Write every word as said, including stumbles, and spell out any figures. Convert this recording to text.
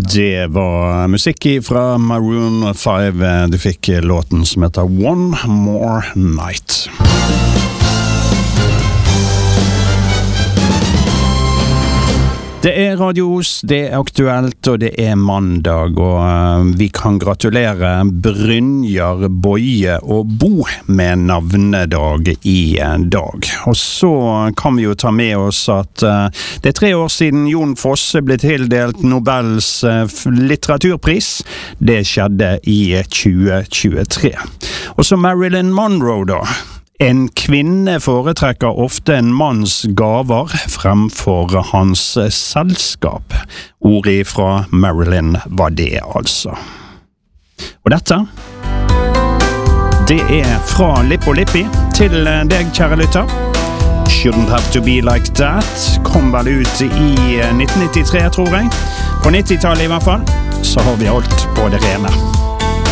Det var musikk fra Maroon five. Du fikk låten som heter One More Night. Det er radios, det er aktuelt, og det er mandag, og vi kan gratulere Brynjar, Boje og Bo med navnedag i dag. Og så kan vi jo ta med oss at det er tre år siden Jon Fosse ble tildelt Nobels litteraturpris. Det skjedde i tjue tjuetre. Og så Marilyn Monroe da. En kvinne foretrekker ofte en manns gaver fremfor hans selskap. Ordet fra Marilyn var det altså. Og dette, det er fra Lippo Lippi til deg, kjære lytter. Shouldn't Have To Be Like That kom vel ut i nitten nittitre, tror jeg. På nittitallet i hvert fall, så har vi alt på det rene.